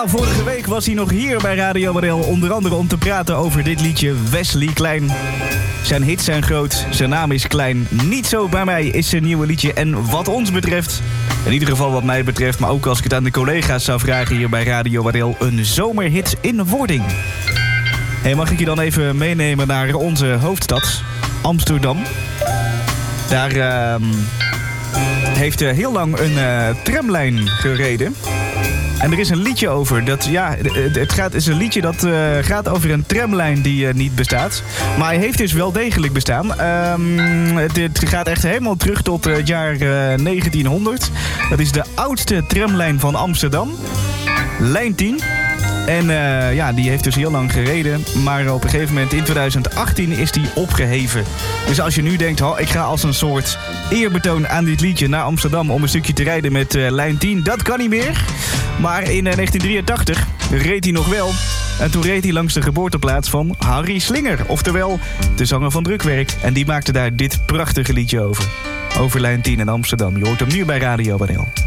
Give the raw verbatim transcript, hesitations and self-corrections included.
Ja, vorige week was hij nog hier bij Radio Barel. Onder andere om te praten over dit liedje Wesley Klein. Zijn hits zijn groot, zijn naam is klein. Niet zo bij mij is zijn nieuwe liedje. En wat ons betreft, in ieder geval wat mij betreft, maar ook als ik het aan de collega's zou vragen hier bij Radio Barel, een zomerhit in wording. Hey, mag ik je dan even meenemen naar onze hoofdstad, Amsterdam? Daar uh, heeft uh, heel lang een uh, tramlijn gereden. En er is een liedje over. Dat, ja, het gaat, is een liedje dat uh, gaat over een tramlijn die uh, niet bestaat. Maar hij heeft dus wel degelijk bestaan. Um, het, het gaat echt helemaal terug tot uh, het jaar uh, negentienhonderd. Dat is de oudste tramlijn van Amsterdam. Lijn tien. En uh, ja, die heeft dus heel lang gereden. Maar op een gegeven moment in twintig achttien is die opgeheven. Dus als je nu denkt, oh, ik ga als een soort eerbetoon aan dit liedje naar Amsterdam om een stukje te rijden met uh, lijn tien. Dat kan niet meer. Maar in uh, negentien drieëntachtig reed hij nog wel. En toen reed hij langs de geboorteplaats van Harry Slinger. Oftewel, de zanger van Drukwerk. En die maakte daar dit prachtige liedje over. Over lijn tien in Amsterdam. Je hoort hem nu bij Radio Barel.